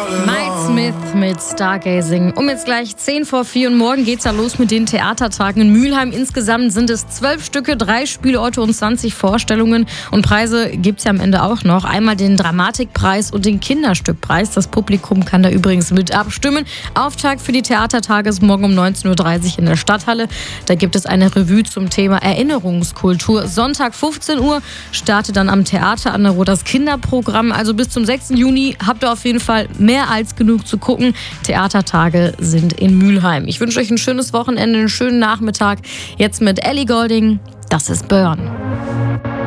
Miles Smith mit Stargazing. Jetzt gleich 3:10 und morgen geht's ja los mit den Theatertagen in Mülheim. Insgesamt sind es 12 Stücke, 3 Spielorte und 20 Vorstellungen. Und Preise gibt's ja am Ende auch noch. Einmal den Dramatikpreis und den Kinderstückpreis. Das Publikum kann da übrigens mit abstimmen. Auftakt für die Theatertage ist morgen um 19:30 Uhr in der Stadthalle. Da gibt es eine Revue zum Thema Erinnerungskultur. Sonntag 15 Uhr startet dann am Theater an der Ruhr das Kinderprogramm. Also bis zum 6. Juni habt ihr auf jeden Fall mehr als genug zu gucken. Theatertage sind in Mülheim. Ich wünsche euch ein schönes Wochenende, einen schönen Nachmittag. Jetzt mit Ellie Goulding. Das ist Burn.